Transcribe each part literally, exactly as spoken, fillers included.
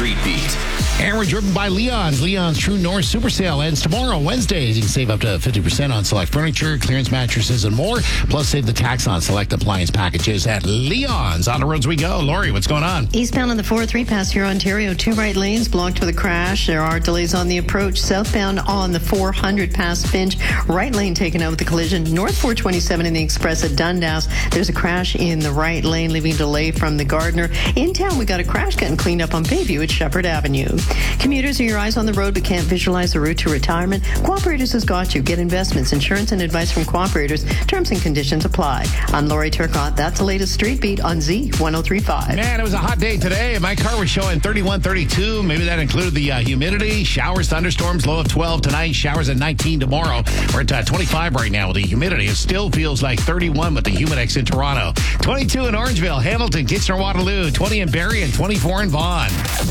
Street Beat. And we're driven by Leon's. Leon's True North Super Sale ends tomorrow, Wednesdays. You can save up to fifty percent on select furniture, clearance mattresses, and more. Plus, save the tax on select appliance packages at Leon's. On the roads we go. Lori, what's going on? Eastbound on the four oh three past here, Ontario. Two right lanes blocked with a crash. There are delays on the approach. Southbound on the four hundred past Finch. Right lane taken out with the collision. North four twenty-seven in the Express at Dundas. There's a crash in the right lane, leaving delay from the Gardner. In town, we got a crash getting cleaned up on Bayview at Shepherd Avenue. Commuters are your eyes on the road but can't visualize the route to retirement? Cooperators has got you. Get investments, insurance, and advice from Cooperators. Terms and conditions apply. I'm Lori Turcott. That's the latest Street Beat on Z one oh three point five. Man, it was a hot day today. My car was showing thirty-one, thirty-two. Maybe that included the uh, humidity. Showers, thunderstorms, low of twelve tonight. Showers at nineteen tomorrow. We're at uh, twenty-five right now with the humidity. It still feels like thirty-one with the Humidex in Toronto. twenty-two in Orangeville, Hamilton, Kitchener-Waterloo. twenty in Barrie and twenty-four in Vaughan.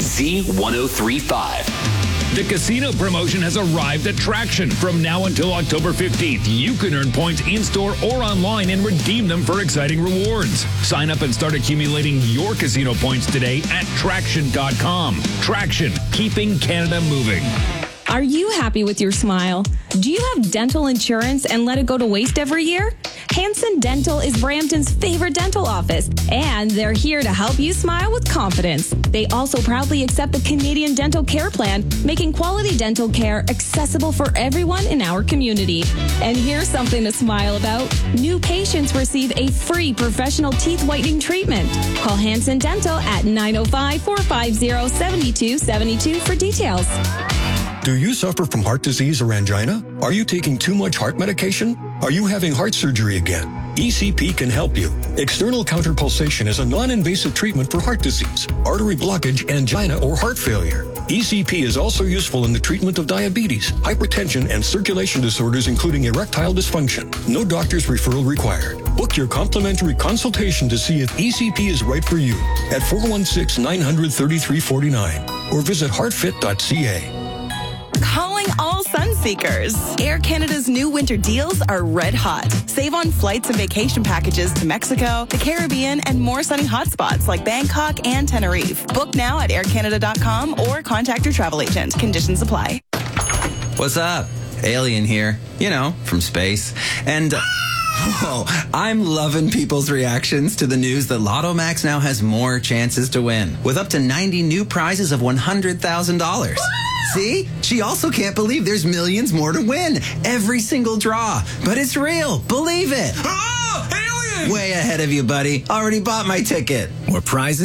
Z one oh three point five. The casino promotion has arrived at Traction. From now until October fifteenth, you can earn points in-store or online and redeem them for exciting rewards. Sign up and start accumulating your casino points today at Traction dot com. Traction, keeping Canada moving. Are you happy with your smile? Do you have dental insurance and let it go to waste every year? Hanson Dental is Brampton's favorite dental office, and they're here to help you smile with confidence. They also proudly accept the Canadian Dental Care Plan, making quality dental care accessible for everyone in our community. And here's something to smile about. New patients receive a free professional teeth whitening treatment. Call Hanson Dental at nine oh five, four five oh, seven two seven two for details. Do you suffer from heart disease or angina? Are you taking too much heart medication? Are you having heart surgery again? E C P can help you. External counterpulsation is a non-invasive treatment for heart disease, artery blockage, angina, or heart failure. E C P is also useful in the treatment of diabetes, hypertension, and circulation disorders, including erectile dysfunction. No doctor's referral required. Book your complimentary consultation to see if E C P is right for you at four one six, nine hundred, thirty-three forty-nine or visit heartfit dot c a. Calling all sun seekers. Air Canada's new winter deals are red hot. Save on flights and vacation packages to Mexico, the Caribbean, and more sunny hotspots like Bangkok and Tenerife. Book now at air canada dot com or contact your travel agent. Conditions apply. What's up? Alien here. You know, from space. And... Whoa, I'm loving people's reactions to the news that Lotto Max now has more chances to win, with up to ninety new prizes of one hundred thousand dollars. See? She also can't believe there's millions more to win. Every single draw. But it's real. Believe it. Oh, alien! Way ahead of you, buddy. Already bought my ticket. More prizes.